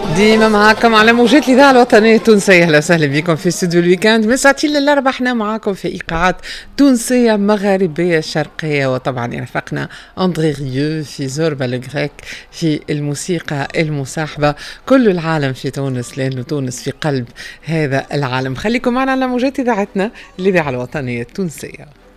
ديما معاكم على موجات الإذاعة الوطنية التونسية. أهلا وسهلا بكم في استوديو الويكاند من ساعتين للأربع. احنا معاكم في إيقاعات تونسية مغاربية شرقية، وطبعا يرافقنا أندري ريو في زوربا الغريك في الموسيقى المصاحبة. كل العالم في تونس، لأنه تونس في قلب هذا العالم. خليكم معنا على موجات إذاعتنا الإذاعة الوطنية التونسية.